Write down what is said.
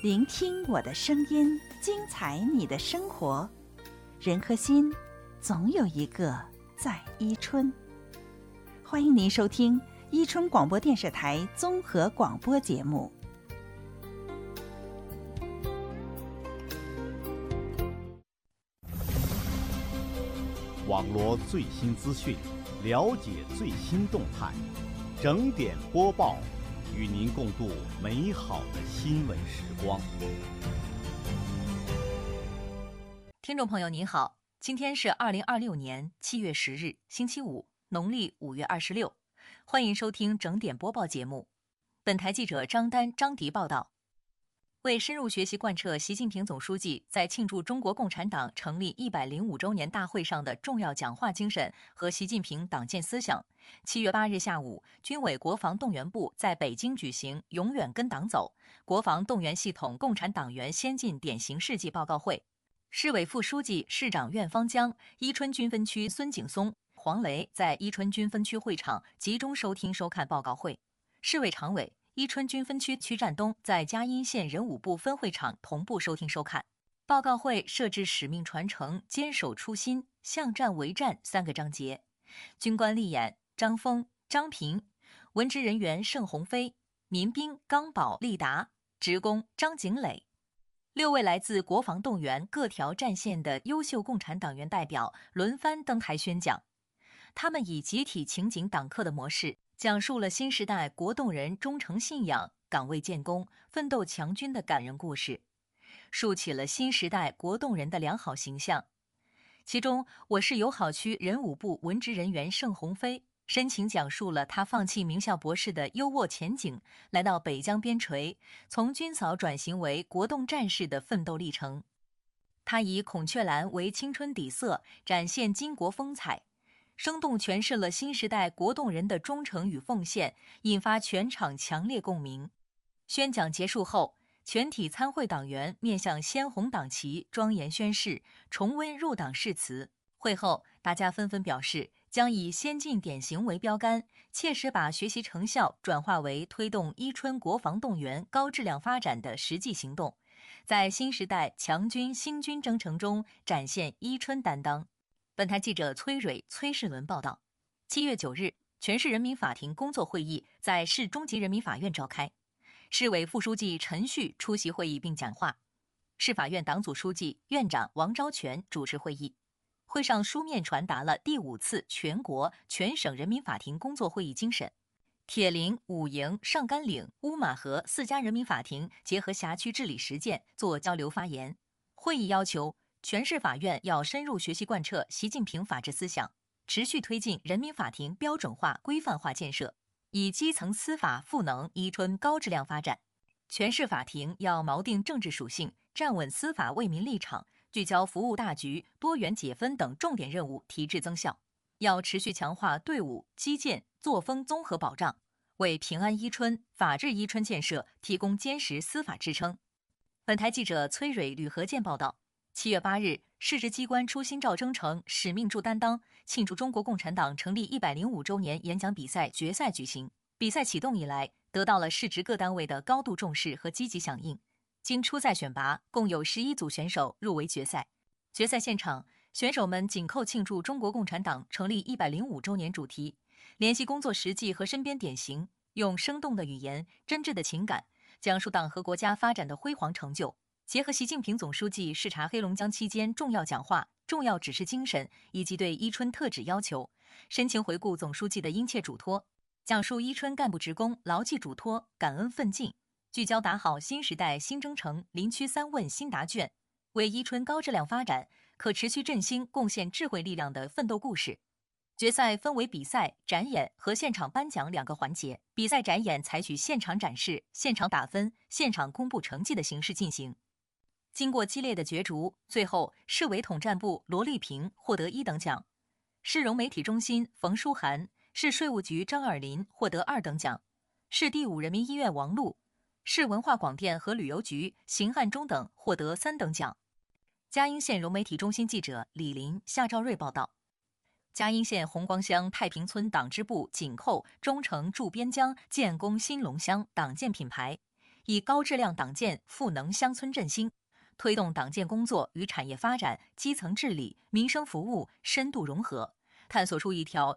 聆听我的声音，精彩你的生活。人和心，总有一个在伊春。欢迎您收听伊春广播电视台综合广播节目。 网罗最新资讯，了解最新动态，整点播报，与您共度美好的新闻时光。 听众朋友您好，今天是2026年7月10日星期五，农历5月26，欢迎收听整点播报节目。本台记者张丹、张迪报道。为深入学习贯彻习近平总书记在庆祝中国共产党成立105周年大会上的重要讲话精神和习近平党建思想，7月8日下午，军委国防动员部在北京举行“永远跟党走”国防动员系统共产党员先进典型事迹报告会。市委副书记、市长苑方江、伊春军分区孙景松、黄雷在伊春军分区会场集中收听收看报告会。市委常委、伊春军分区区站东在嘉阴县人武部分会场同步收听收看。报告会设置使命传承、坚守初心、向战为战3个章节，军官立演张峰、张平，文职人员盛鸿飞，民兵刚宝、立达，职工张景磊。6位来自国防动员各条战线的优秀共产党员代表轮番登台宣讲，他们以集体情景党课的模式，讲述了新时代国动人忠诚信仰、岗位建功、奋斗强军的感人故事，树起了新时代国动人的良好形象。其中，我市友好区人武部文职人员盛鸿飞深情讲述了他放弃名校博士的优渥前景，来到北疆边陲，从军嫂转型为国动战士的奋斗历程。他以孔雀蓝为青春底色，展现巾帼风采，生动诠释了新时代国动人的忠诚与奉献，引发全场强烈共鸣。宣讲结束后，全体参会党员面向鲜红党旗庄严宣誓，重温入党誓词。会后，大家纷纷表示将以先进典型为标杆，切实把学习成效转化为推动伊春国防动员高质量发展的实际行动，在新时代强军新军征程中展现伊春担当。本台记者崔蕊、崔世伦报道。7月9日，全市人民法庭工作会议在市中级人民法院召开，市委副书记陈旭出席会议并讲话，市法院党组书记、院长王昭全主持会议。会上书面传达了第5次全国、全省人民法庭工作会议精神。铁陵、武营、上甘岭、乌马河4家人民法庭结合辖区治理实践做交流发言。会议要求全市法院要深入学习贯彻习近平法治思想，持续推进人民法庭标准化、规范化建设，以基层司法赋能伊春高质量发展。全市法庭要锚定政治属性，站稳司法为民立场，聚焦服务大局、多元解分等重点任务，提质增效。要持续强化队伍、基建、作风综合保障，为平安伊春、法治伊春建设提供坚实司法支撑。本台记者崔蕊、吕和健报道。7月8日，市直机关初心照征程、使命助担当庆祝中国共产党成立105周年演讲比赛决赛举行。比赛启动以来，得到了市直各单位的高度重视和积极响应。经初赛选拔，共有11组选手入围决赛。决赛现场，选手们紧扣庆祝中国共产党成立105周年主题，联系工作实际和身边典型，用生动的语言、真挚的情感，讲述党和国家发展的辉煌成就，结合习近平总书记视察黑龙江期间重要讲话、重要指示精神以及对伊春特旨要求，深情回顾总书记的殷切嘱托，讲述伊春干部职工牢记嘱托、感恩奋进，聚焦打好新时代新征程林区3问新答卷，为伊春高质量发展、可持续振兴贡献智慧力量的奋斗故事。决赛分为比赛、展演和现场颁奖2个环节。比赛展演采取现场展示、现场打分、现场公布成绩的形式进行。经过激烈的角逐，最后市委统战部罗丽萍获得1等奖，市融媒体中心冯书涵、市税务局张尔林获得2等奖，市第5人民医院王璐、市文化广电和旅游局邢汉忠等获得3等奖。嘉阴县融媒体中心记者李林、夏兆瑞报道。嘉阴县红光乡太平村党支部紧扣忠诚驻边疆建功新龙乡党建品牌， 以高质量党建赋能乡村振兴，推动党建工作与产业发展、基层治理、民生服务深度融合，探索出一条